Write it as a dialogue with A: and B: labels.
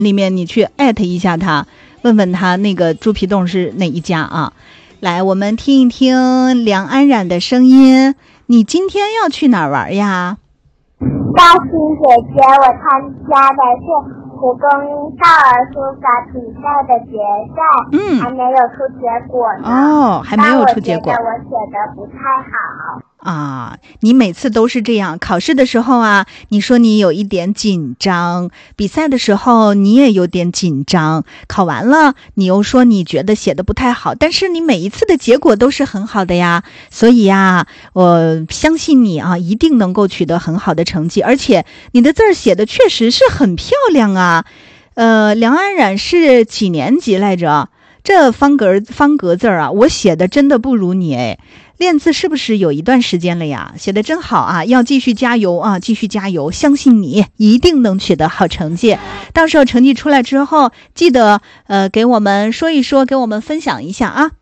A: 里面你去艾特一下他，问问他那个猪皮冻是哪一家啊。来，我们听一听梁安然的声音。你今天要去哪儿玩呀？
B: 大新姐姐，我参加的是蒲公英少儿书法比赛的决赛，还没有出结果呢。
A: 哦，还没有出结果。
B: 但我觉得我写的不太好。
A: 啊，你每次都是这样，考试的时候啊，你说你有一点紧张，比赛的时候你也有点紧张，考完了你又说你觉得写的不太好，但是你每一次的结果都是很好的呀，所以呀，我相信你啊，一定能够取得很好的成绩，而且你的字儿写的确实是很漂亮啊。梁安然是几年级来着？这方格字啊，我写的真的不如你哎。练字是不是有一段时间了呀？写得真好啊，要继续加油啊，继续加油，相信你一定能取得好成绩。到时候成绩出来之后，记得给我们说一说，给我们分享一下啊。